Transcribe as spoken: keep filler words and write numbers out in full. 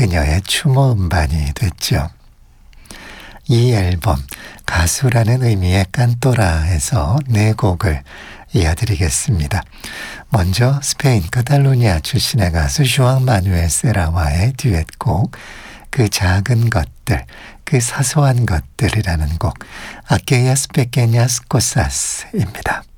그녀의 추모 음반이 됐죠. 이 앨범 가수라는 의미의 깐또라에서 네 곡을 이어드리겠습니다. 먼저 스페인 카탈루냐 출신의 가수 슈앙 마누엘 세라와의 듀엣곡 그 작은 것들, 그 사소한 것들이라는 곡 Aquellas pequeñas cosas입니다.